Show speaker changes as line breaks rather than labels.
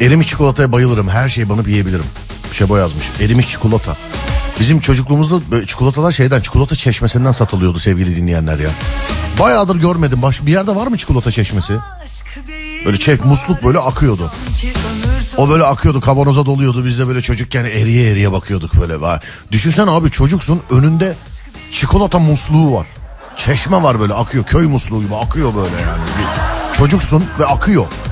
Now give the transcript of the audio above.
Erimiş çikolataya bayılırım. Her şeyi banıp yiyebilirim. Şebo yazmış. Erimiş çikolata. Bizim çocukluğumuzda böyle çikolatalar çikolata çeşmesinden satılıyordu sevgili dinleyenler ya. Bayağıdır görmedim. Bir yerde var mı çikolata çeşmesi? Böyle musluk böyle akıyordu. O böyle akıyordu, kavanoza doluyordu. Biz de böyle çocukken eriye eriye bakıyorduk böyle. Düşünsene abi, çocuksun, önünde çikolata musluğu var. Çeşme var böyle, akıyor, köy musluğu gibi akıyor böyle yani. Çocuksun ve akıyor.